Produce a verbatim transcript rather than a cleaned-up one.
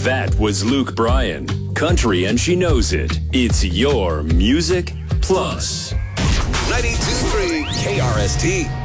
That was Luke Bryan. Country and she knows it. It's your Music Plus. ninety-two point three K R S T.